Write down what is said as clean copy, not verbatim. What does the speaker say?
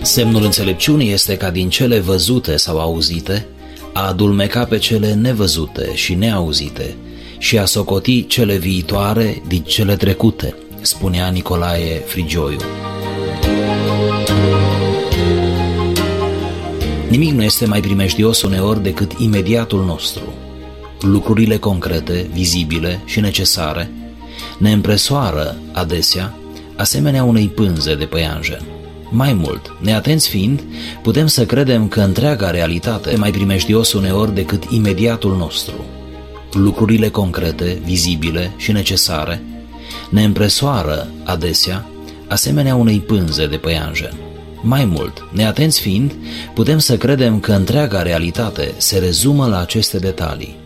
Semnul înțelepciunii este ca din cele văzute sau auzite a adulmeca pe cele nevăzute și neauzite și a socoti cele viitoare din cele trecute, spunea Nicolae Frigioiu. Nimic nu este mai primejdios uneori decât imediatul nostru. Lucrurile concrete, vizibile și necesare ne împresoară adesea asemenea unei pânze de păianjen. Mai mult, neatenți fiind, putem să credem că întreaga realitate e mai primejdios uneori decât imediatul nostru. Lucrurile concrete, vizibile și necesare ne împresoară adesea asemenea unei pânze de păianjen. Mai mult, neatenți fiind, putem să credem că întreaga realitate se rezumă la aceste detalii.